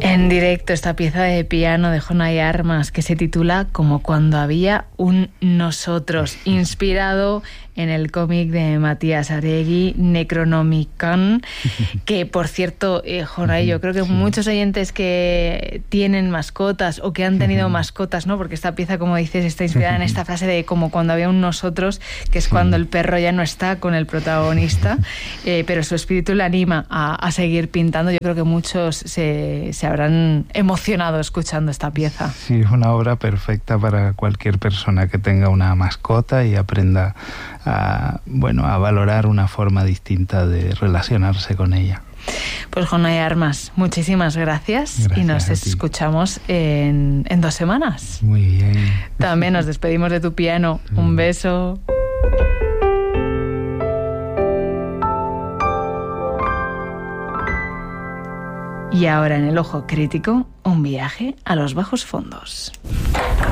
En directo esta pieza de piano de Jonay Armas que se titula Como cuando había un nosotros, inspirado en el cómic de Matías Aregui, Necronomicon, que por cierto, Jonay, yo creo que muchos oyentes que tienen mascotas o que han tenido mascotas, ¿no? Porque esta pieza, como dices, está inspirada en esta frase de como cuando había un nosotros, que es cuando el perro ya no está con el protagonista, pero su espíritu le anima a seguir pintando. Yo creo que muchos se habrán emocionado escuchando esta pieza. Sí, es una obra perfecta para cualquier persona que tenga una mascota y aprenda a valorar una forma distinta de relacionarse con ella. Pues Jonay Armas, muchísimas gracias y nos escuchamos en 2 semanas. Muy bien. También nos despedimos de tu piano. Un beso. Y ahora en el Ojo Crítico, un viaje a los bajos fondos.